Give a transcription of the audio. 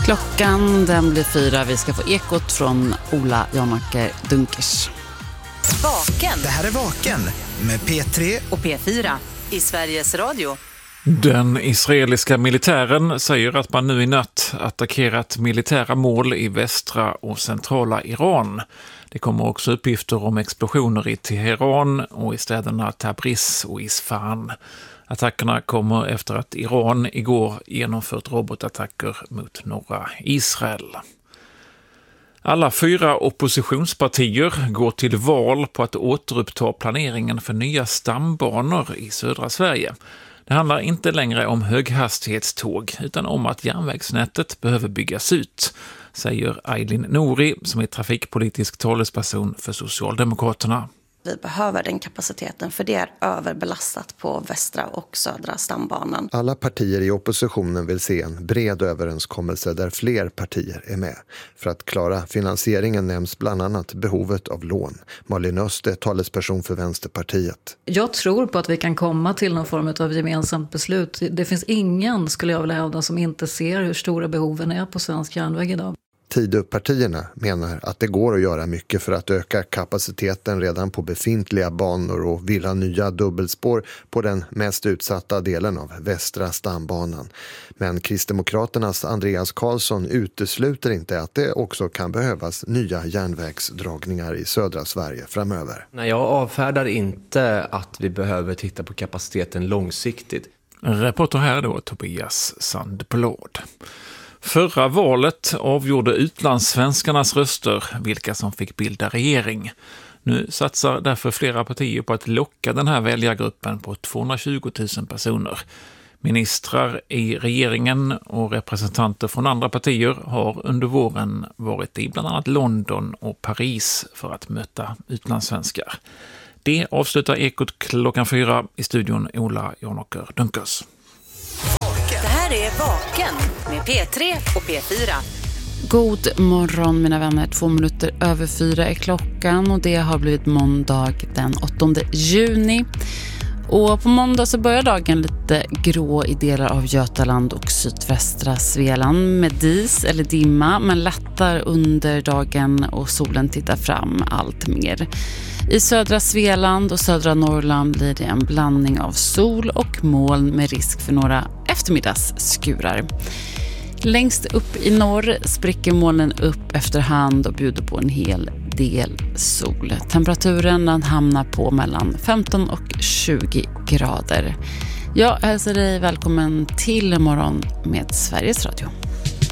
Klockan den blir 4. Vi ska få ekot från Ola Jonaker Dunkers. Vaken. Det här är Vaken med P3 och P4 i Sveriges Radio. Den israeliska militären säger att man nu i natt attackerat militära mål i västra och centrala Iran. Det kommer också uppgifter om explosioner i Teheran och i städerna Tabriz och Isfahan. Attackerna kommer efter att Iran igår genomfört robotattacker mot norra Israel. Alla 4 oppositionspartier går till val på att återuppta planeringen för nya stambanor i södra Sverige. Det handlar inte längre om höghastighetståg utan om att järnvägsnätet behöver byggas ut, säger Aylin Nouri som är trafikpolitisk talesperson för Socialdemokraterna. Vi behöver den kapaciteten för det är överbelastat på västra och södra stambanan. Alla partier i oppositionen vill se en bred överenskommelse där fler partier är med. För att klara finansieringen nämns bland annat behovet av lån. Malin Öst är talesperson för Vänsterpartiet. Jag tror på att vi kan komma till någon form av gemensamt beslut. Det finns ingen, skulle jag vilja hävda, som inte ser hur stora behoven är på svensk järnväg idag. Tidöpartierna menar att det går att göra mycket för att öka kapaciteten redan på befintliga banor och vill ha nya dubbelspår på den mest utsatta delen av västra stambanan. Men Kristdemokraternas Andreas Karlsson utesluter inte att det också kan behövas nya järnvägsdragningar i södra Sverige framöver. Nej, jag avfärdar inte att vi behöver titta på kapaciteten långsiktigt. Reporter här då Tobias Sandblad. Förra valet avgjorde utlandssvenskarnas röster vilka som fick bilda regering. Nu satsar därför flera partier på att locka den här väljargruppen på 220 000 personer. Ministrar i regeringen och representanter från andra partier har under våren varit i bland annat London och Paris för att möta utlandssvenskar. Det avslutar Ekot klockan 4 i studion Ola Jonaker Dunkers. Det här är Vaken med P3 och P4. God morgon mina vänner, 2 minuter över 4 är klockan och det har blivit måndag den 8 juni. Och på måndag så börjar dagen lite grå i delar av Götaland och sydvästra Svealand med dis eller dimma, men lättar under dagen och solen tittar fram allt mer. I södra Svealand och södra Norrland blir det en blandning av sol och moln med risk för några eftermiddagsskurar. Längst upp i norr spricker molnen upp efterhand och bjuder på en hel del sol. Temperaturen den hamnar på mellan 15 och 20 grader. Jag hälsar dig välkommen till morgon med Sveriges Radio.